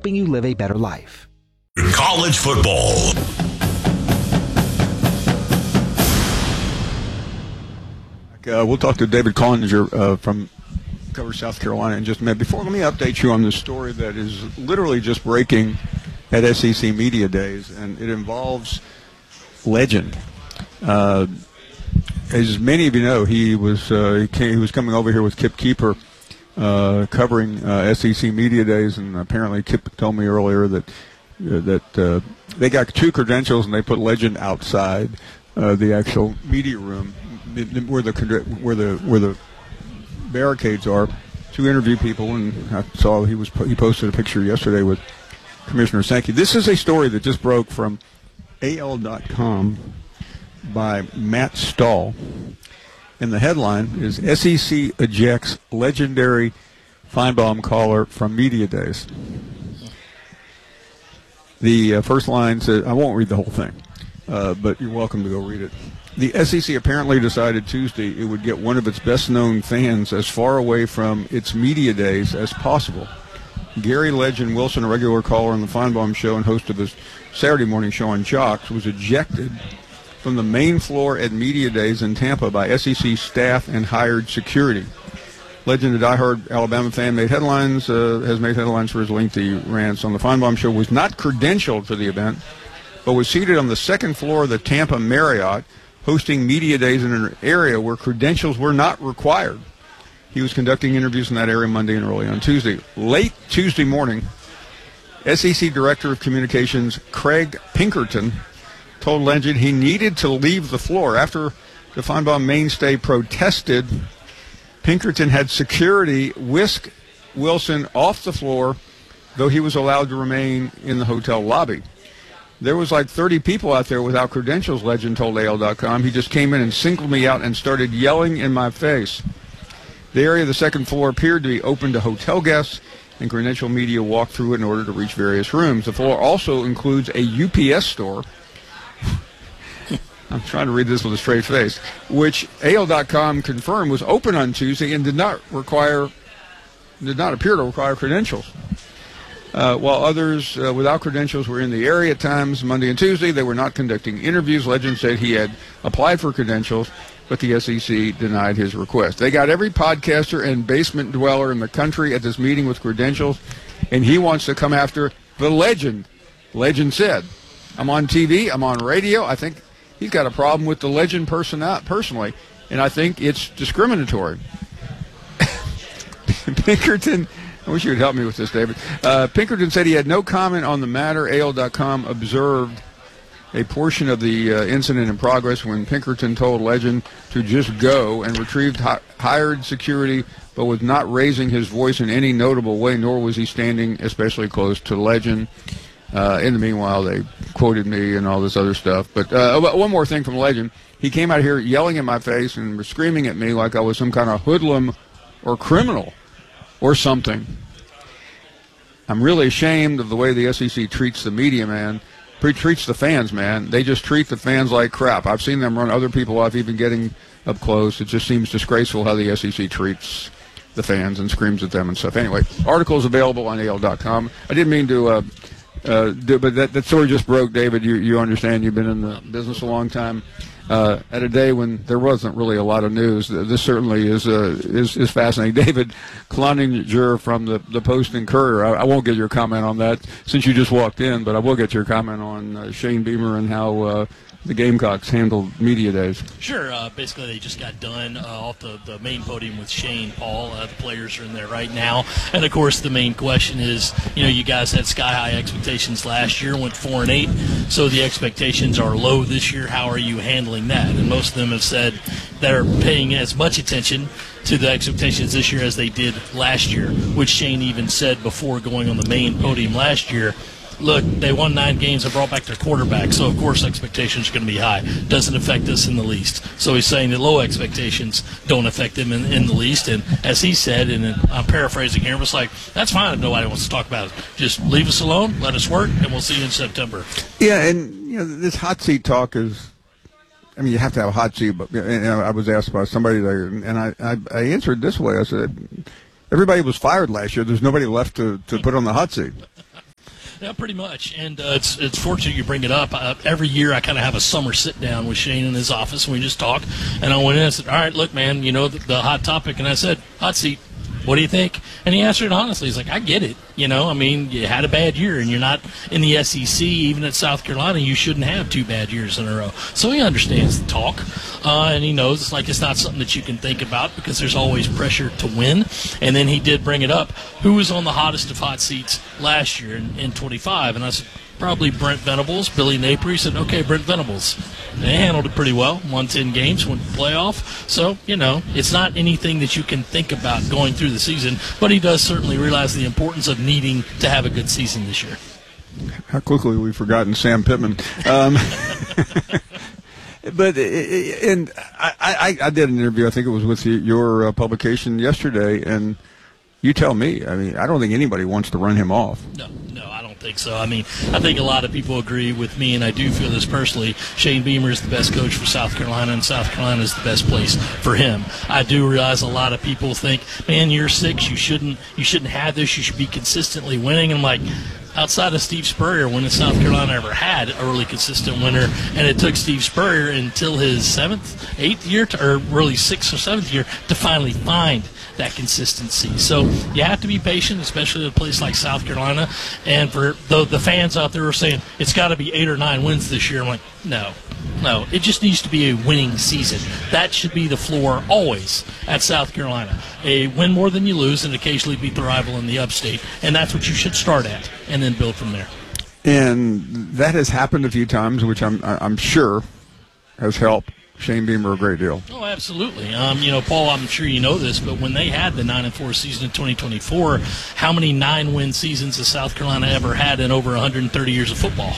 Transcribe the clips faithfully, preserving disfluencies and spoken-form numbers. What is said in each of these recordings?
helping you live a better life. College football. Uh, we'll talk to David Cloninger uh, from Cover South Carolina in just a minute. Before, let me update you on this story that is literally just breaking at S E C Media Days, and it involves Legend. Uh, as many of you know, he was uh, he, came, he was coming over here with Kip Keeper, uh, covering uh, S E C Media Days, and apparently Kip told me earlier that uh, that uh, they got two credentials and they put Legend outside uh, the actual media room where the where the where the barricades are to interview people. And I saw he was he posted a picture yesterday with Commissioner Sankey. This is a story that just broke from A L dot com by Matt Stahl, and the headline is S E C ejects legendary Feinbaum caller from Media Days. The uh, first line says, I won't read the whole thing, uh, but you're welcome to go read it. The S E C apparently decided Tuesday it would get one of its best-known fans as far away from its media days as possible. Gary Legend Wilson, a regular caller on the Feinbaum Show and host of his Saturday morning show on Jocks, was ejected from the main floor at media days in Tampa by S E C staff and hired security. Legend, a diehard Alabama fan, made headlines, uh, has made headlines for his lengthy rants on the Feinbaum Show, was not credentialed for the event, but was seated on the second floor of the Tampa Marriott, hosting media days in an area where credentials were not required. He was conducting interviews in that area Monday and early on Tuesday. Late Tuesday morning, S E C Director of Communications Craig Pinkerton told Legend he needed to leave the floor. After the Feinbaum mainstay protested, Pinkerton had security whisk Wilson off the floor, though he was allowed to remain in the hotel lobby. There was like thirty people out there without credentials, Legend told A L dot com. He just came in and singled me out and started yelling in my face. The area of the second floor appeared to be open to hotel guests, and credential media walked through it in order to reach various rooms. The floor also includes a U P S store. I'm trying to read this with a straight face, which A L dot com confirmed was open on Tuesday and did not require, did not appear to require credentials. Uh, while others uh, without credentials were in the area at times Monday and Tuesday, they were not conducting interviews. Legend said he had applied for credentials, but the S E C denied his request. They got every podcaster and basement dweller in the country at this meeting with credentials, and he wants to come after the Legend. Legend said, I'm on T V, I'm on radio. I think he's got a problem with the Legend person personally, and I think it's discriminatory. Pinkerton... I wish you would help me with this, David. Uh, Pinkerton said he had no comment on the matter. A L dot com observed a portion of the uh, incident in progress when Pinkerton told Legend to just go and retrieved hi- hired security, but was not raising his voice in any notable way, nor was he standing especially close to Legend. Uh, in the meanwhile, they quoted me and all this other stuff. But uh, one more thing from Legend. He came out here yelling in my face and was screaming at me like I was some kind of hoodlum or criminal or something. I'm really ashamed of the way the S E C treats the media, man. Pre- treats the fans, man. They just treat the fans like crap. I've seen them run other people off, even getting up close. It just seems disgraceful how the S E C treats the fans and screams at them and stuff. Anyway, articles available on A L dot com. I didn't mean to, uh, uh, do, but that, that story just broke, David. You, you understand you've been in the business a long time. Uh, at a day when there wasn't really a lot of news, this certainly is uh, is, is fascinating. David Cloninger from the, the Post and Courier. I, I won't get your comment on that since you just walked in, but I will get your comment on uh, Shane Beamer and how uh, the Gamecocks handled media days. Sure. Uh, basically, they just got done uh, off the, the main podium with Shane Paul. Uh, the players are in there right now. And, of course, the main question is, you know, you guys had sky-high expectations last year, went four and eight, so the expectations are low this year. How are you handling that? And most of them have said they're paying as much attention to the expectations this year as they did last year, which Shane even said before going on the main podium last year. Look, they won nine games and brought back their quarterback, so of course expectations are going to be high. Doesn't affect us in the least. So he's saying that low expectations don't affect him in, in the least. And as he said, and I'm paraphrasing here, it's like, that's fine if nobody wants to talk about it. Just leave us alone, let us work, and we'll see you in September. Yeah, and you know this hot seat talk is, I mean, you have to have a hot seat. But and I was asked by somebody there, and I, I, I answered this way. I said, everybody was fired last year. There's nobody left to, to put on the hot seat. Yeah, pretty much. And uh, it's it's fortunate you bring it up. Uh, every year I kind of have a summer sit-down with Shane in his office, and we just talk. And I went in and said, all right, look, man, you know, the, the hot topic. And I said, hot seat. What do you think? And he answered honestly. He's like, I get it. You know, I mean, you had a bad year, and you're not in the S E C. Even at South Carolina, you shouldn't have two bad years in a row. So he understands the talk, uh, and he knows it's like it's not something that you can think about because there's always pressure to win. And then he did bring it up. Who was on the hottest of hot seats last year in, in twenty-five? And I said, probably Brent Venables. Billy Napier. He said, okay, Brent Venables. They handled it pretty well. Won ten games, went to playoff. So, you know, it's not anything that you can think about going through the season, but he does certainly realize the importance of needing to have a good season this year. How quickly we've forgotten Sam Pittman. Um, but, and I, I, I did an interview, I think it was with your uh, publication yesterday, and you tell me. I mean, I don't think anybody wants to run him off. No, no, I don't think so. I mean, I think a lot of people agree with me, and I do feel this personally. Shane Beamer is the best coach for South Carolina, and South Carolina is the best place for him. I do realize a lot of people think, man, year six, you shouldn't, you shouldn't have this. You should be consistently winning. And I'm like, outside of Steve Spurrier, when has South Carolina ever had a really consistent winner? And it took Steve Spurrier until his seventh, eighth year, to, or really sixth or seventh year, to finally find that consistency. So you have to be patient, especially at a place like South Carolina. And for the, the fans out there are saying it's got to be eight or nine wins this year, I'm like, no, no. It just needs to be a winning season. That should be the floor always at South Carolina. A win more than you lose and occasionally beat the rival in the upstate. And that's what you should start at and then build from there. And that has happened a few times, which I'm I'm sure has helped Shane Beamer a great deal. Oh, absolutely. Um, you know, Paul, I'm sure you know this, but when they had the nine and four season in twenty twenty-four, how many nine-win seasons has South Carolina ever had in over one hundred thirty years of football?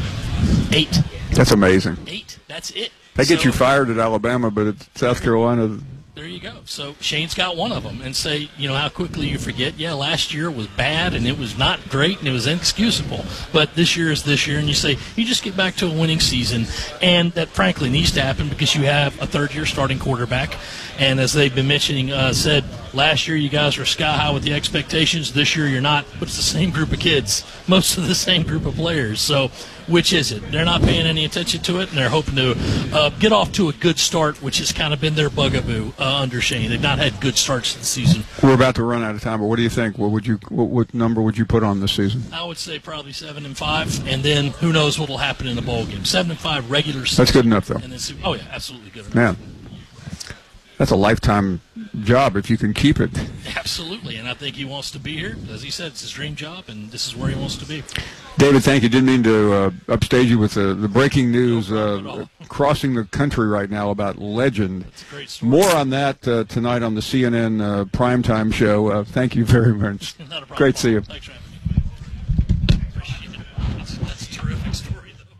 Eight. That's amazing. Eight. That's it. They get so, you fired at Alabama, but at South Carolina. There you go. So Shane's got one of them. And say, you know, how quickly you forget, yeah, last year was bad and it was not great and it was inexcusable. But this year is this year. And you say, you just get back to a winning season. And that, frankly, needs to happen because you have a third-year starting quarterback. And as they've been mentioning, uh, said, last year you guys were sky high with the expectations. This year you're not. But it's the same group of kids, most of the same group of players. So which is it? They're not paying any attention to it, and they're hoping to uh, get off to a good start, which has kind of been their bugaboo uh, under Shane. They've not had good starts to the season. We're about to run out of time, but what do you think? What would you? What, what number would you put on this season? I would say probably seven and five, and then who knows what will happen in the bowl game. Seven and five regular season. That's good enough, though. And then, oh yeah, absolutely good enough. Man, that's a lifetime job if you can keep it. Absolutely, and I think he wants to be here. As he said, it's his dream job, and this is where he wants to be. David, thank you. Didn't mean to uh, upstage you with the, the breaking news uh, crossing the country right now about Legend. That's a great story. More on that uh, tonight on the C N N uh, primetime show. Uh, thank you very much. Not a problem. Great to see you. Thanks for having me. Appreciate it. That's, that's a terrific story, though.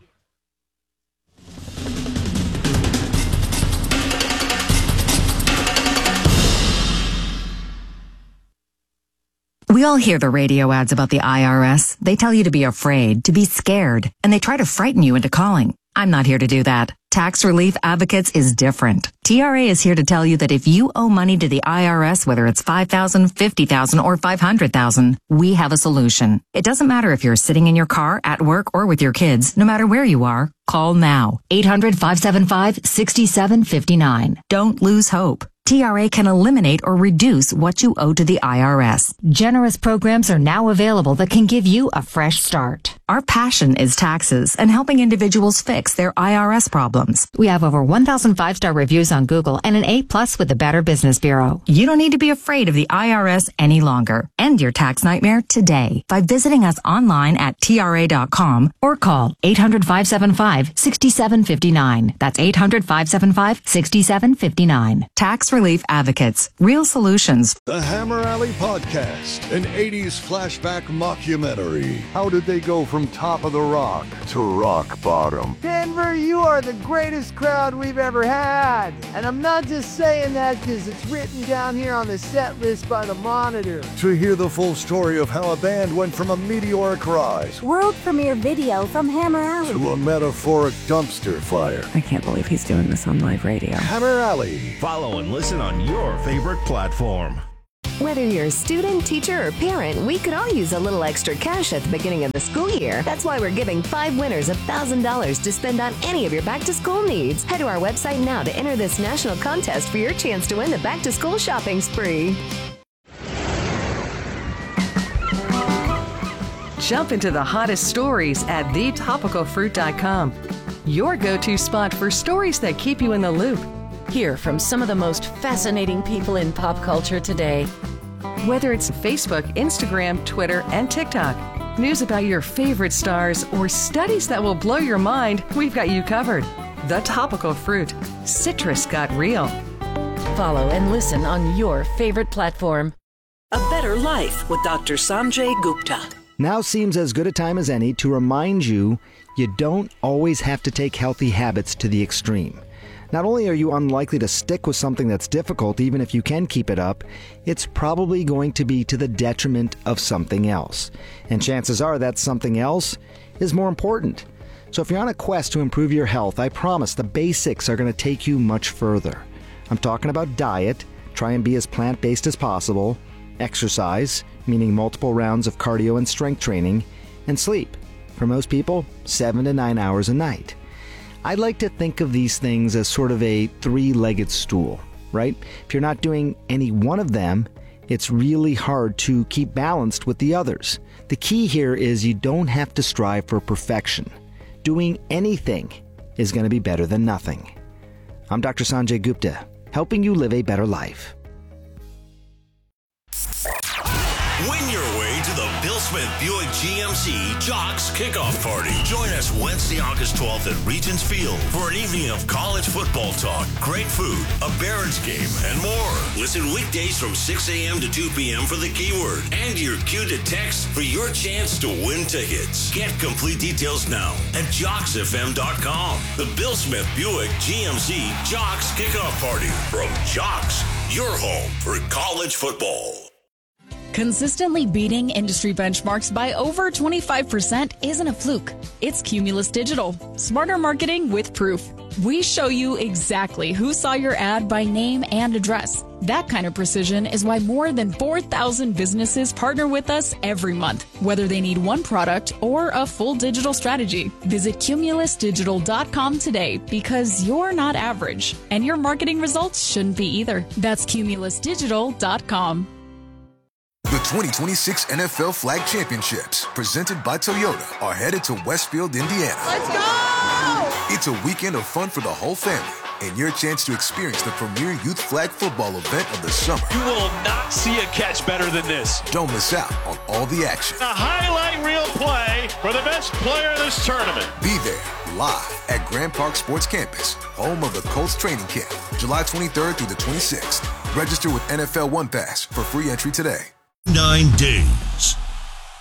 We all hear the radio ads about the I R S. They tell you to be afraid, to be scared, and they try to frighten you into calling. I'm not here to do that. Tax Relief Advocates is different. T R A is here to tell you that if you owe money to the I R S, whether it's five thousand dollars, fifty thousand dollars, or five hundred thousand dollars, we have a solution. It doesn't matter if you're sitting in your car, at work, or with your kids. No matter where you are, call now. eight hundred, five seven five, six seven five nine. Don't lose hope. T R A can eliminate or reduce what you owe to the I R S. Generous programs are now available that can give you a fresh start. Our passion is taxes and helping individuals fix their I R S problems. We have over one thousand five-star reviews on Google and an A plus with the Better Business Bureau. You don't need to be afraid of the I R S any longer. End your tax nightmare today by visiting us online at T R A dot com or call eight hundred, five seven five, six seven five nine. That's eight hundred, five seven five, six seven five nine. Tax Relief Advocates. Real solutions. The Hammer Alley Podcast, an eighties flashback mockumentary. How did they go from top of the rock to rock bottom? Denver, you are the greatest crowd we've ever had. And I'm not just saying that because it's written down here on the set list by the Monitor. To hear the full story of how a band went from a meteoric rise world premiere video from Hammer Alley to a metaphoric dumpster fire. I can't believe he's doing this on live radio. Hammer Alley. Follow and listen on your favorite platform. Whether you're a student, teacher, or parent, we could all use a little extra cash at the beginning of the school year. That's why we're giving five winners one thousand dollars to spend on any of your back-to-school needs. Head to our website now to enter this national contest for your chance to win the back-to-school shopping spree. Jump into the hottest stories at the topical fruit dot com. Your go-to spot for stories that keep you in the loop. Hear from some of the most fascinating people in pop culture today. Whether it's Facebook, Instagram, Twitter, and TikTok, news about your favorite stars, or studies that will blow your mind, we've got you covered. The Topical Fruit. Citrus got real. Follow and listen on your favorite platform. A Better Life with Doctor Sanjay Gupta. Now seems as good a time as any to remind you you don't always have to take healthy habits to the extreme. Not only are you unlikely to stick with something that's difficult, even if you can keep it up, it's probably going to be to the detriment of something else. And chances are that something else is more important. So if you're on a quest to improve your health, I promise the basics are going to take you much further. I'm talking about diet, try and be as plant-based as possible, exercise, meaning multiple rounds of cardio and strength training, and sleep. For most people, seven to nine hours a night. I'd like to think of these things as sort of a three-legged stool, right? If you're not doing any one of them, it's really hard to keep balanced with the others. The key here is you don't have to strive for perfection. Doing anything is going to be better than nothing. I'm Doctor Sanjay Gupta, helping you live a better life. Win your way to the Bill Smith Buick G M C Jocks Kickoff Party. Join us Wednesday, August twelfth at Regents Field for an evening of college football talk, great food, a Barons game, and more. Listen weekdays from six a.m. to two p.m. for the keyword and your cue to text for your chance to win tickets. Get complete details now at jocks f m dot com. The Bill Smith Buick G M C Jocks Kickoff Party from Jocks, your home for college football. Consistently beating industry benchmarks by over twenty-five percent isn't a fluke. It's Cumulus Digital. Smarter marketing with proof. We show you exactly who saw your ad by name and address. That kind of precision is why more than four thousand businesses partner with us every month, whether they need one product or a full digital strategy. Visit cumulus digital dot com today because you're not average, and your marketing results shouldn't be either. That's cumulus digital dot com. The twenty twenty-six N F L Flag Championships, presented by Toyota, are headed to Westfield, Indiana. Let's go! It's a weekend of fun for the whole family and your chance to experience the premier youth flag football event of the summer. You will not see a catch better than this. Don't miss out on all the action. A highlight reel play for the best player of this tournament. Be there live at Grand Park Sports Campus, home of the Colts training camp, July twenty-third through the twenty-sixth. Register with N F L One Pass for free entry today. Nine days,